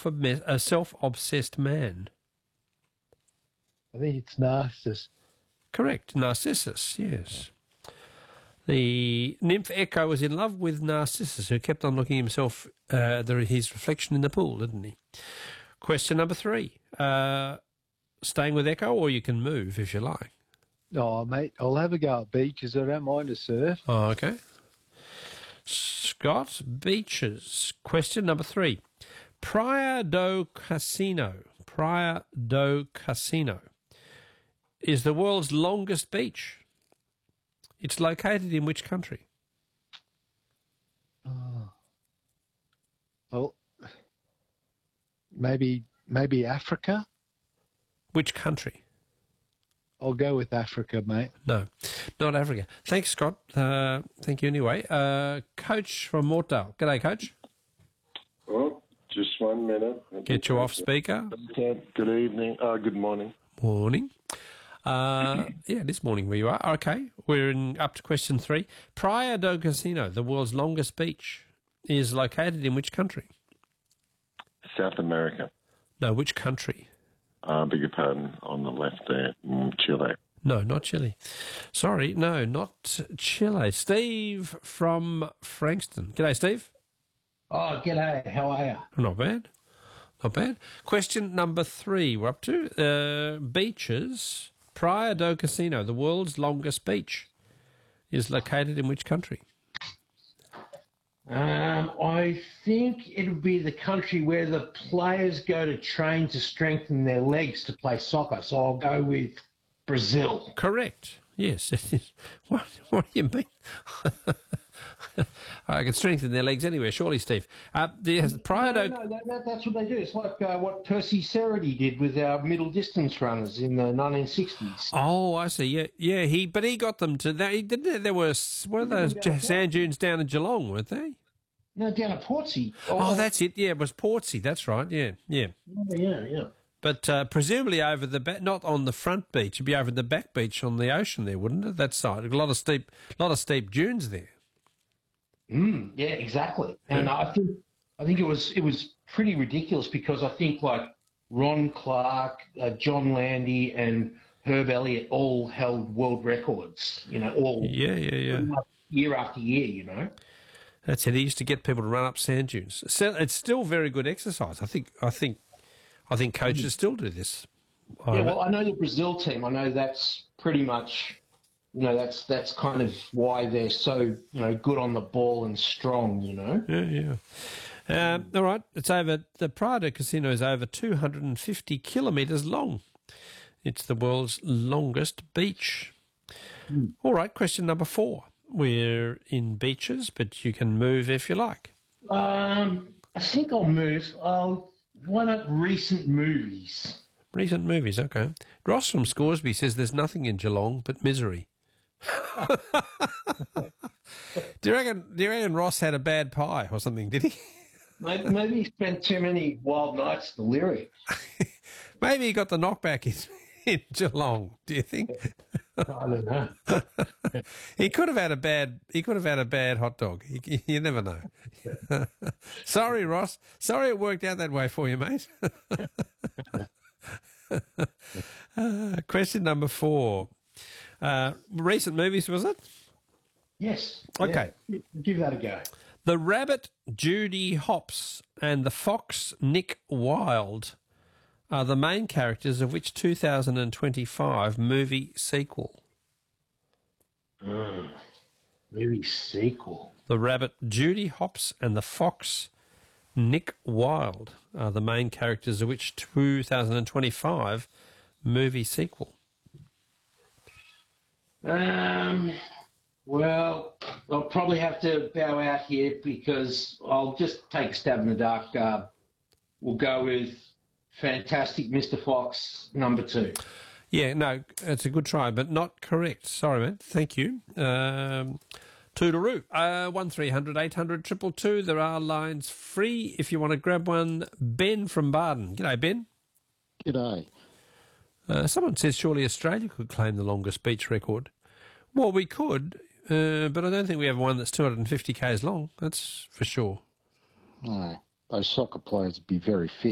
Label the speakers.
Speaker 1: self-obsessed man?
Speaker 2: I think it's Narcissus.
Speaker 1: Correct, Narcissus, yes. The nymph Echo was in love with Narcissus, who kept on looking himself, his reflection in the pool, didn't he? Question number 3. Staying with Echo, or you can move if you like.
Speaker 2: Oh, mate, I'll have a go at beaches. I don't mind a surf.
Speaker 1: Oh, okay. Scott, beaches. Question number 3. Praia do Cassino is the world's longest beach. It's located in which country?
Speaker 2: Oh. Well, maybe Africa?
Speaker 1: Which country?
Speaker 2: I'll go with Africa, mate.
Speaker 1: No, not Africa. Thanks, Scott. Thank you anyway. Coach from Mortdale. G'day, Coach.
Speaker 3: Oh, just 1 minute.
Speaker 1: Get you off speaker.
Speaker 3: Good evening. Good morning.
Speaker 1: Morning. Yeah, it is morning where you are. Okay, we're up to question 3. Praia do Cassino, the world's longest beach, is located in which country?
Speaker 3: South America.
Speaker 1: No, which country?
Speaker 3: Beg your pardon, on the left there, Chile.
Speaker 1: No, not Chile. Sorry, no, not Chile. Steve from Frankston. G'day, Steve.
Speaker 4: Oh, g'day. How are you?
Speaker 1: Not bad. Not bad. Question number 3 we're up to. Beaches. Praia do Cassino, the world's longest beach, is located in which country?
Speaker 4: I think it would be the country where the players go to train to strengthen their legs to play soccer. So I'll go with Brazil.
Speaker 1: Correct. Yes. What do you mean? I can strengthen their legs anywhere, surely, Steve. Prior to...
Speaker 4: No, that's what they do. It's like what Percy Cerutty did with our middle distance runners in the 1960s.
Speaker 1: Oh, I see. Yeah. He got them to that. Didn't there were those sand dunes down in Geelong, weren't they?
Speaker 4: No, down at Portsea.
Speaker 1: Oh, that's it. Yeah, it was Portsea. That's right. Yeah.
Speaker 4: Yeah.
Speaker 1: But presumably over the back, not on the front beach. It'd be over the back beach on the ocean there, wouldn't it? That side, a lot of steep dunes there.
Speaker 4: Yeah, exactly. And I think it was pretty ridiculous because I think like Ron Clark, John Landy, and Herb Elliott all held world records. All year after year.
Speaker 1: That's it. He used to get people to run up sand dunes. So it's still very good exercise. I think coaches still do this.
Speaker 4: Yeah, well, I know the Brazil team. I know that's pretty much. That's kind of why they're so, good on the ball and strong,
Speaker 1: Yeah. All right. It's over. The Praia do Cassino is over 250 kilometres long. It's the world's longest beach. All right. Question number 4. We're in beaches, but you can move if you like.
Speaker 4: I think I'll move. Why not recent movies?
Speaker 1: Recent movies, okay. Ross from Scoresby says there's nothing in Geelong but misery. Do you reckon Ross had a bad pie or something, did he?
Speaker 4: Maybe he spent too many wild nights at the Lyric.
Speaker 1: Maybe he got the knockback in Geelong, do you think?
Speaker 4: I don't know.
Speaker 1: He could have had a bad hot dog. You never know. Sorry, Ross. Sorry it worked out that way for you, mate. Question number 4. Recent movies, was it?
Speaker 4: Yes.
Speaker 1: Okay.
Speaker 4: Yeah. Give that a go.
Speaker 1: The rabbit Judy Hopps and the fox Nick Wilde are the main characters of which 2025 movie sequel?
Speaker 4: Movie sequel.
Speaker 1: The rabbit Judy Hopps and the fox Nick Wilde are the main characters of which 2025 movie sequel?
Speaker 4: Well, I'll probably have to bow out here because I'll just take a stab in the dark. We'll go with Fantastic Mr. Fox, number 2.
Speaker 1: Yeah, no, it's a good try, but not correct. Sorry, man. Thank you. Toodaloo. 1300 800 222. There are lines free if you want to grab one. Ben from Barden. G'day, Ben.
Speaker 5: G'day.
Speaker 1: Someone says surely Australia could claim the longest beach record. Well, we could, but I don't think we have one that's 250 k's long. That's for sure.
Speaker 5: No, those soccer players would be very fit.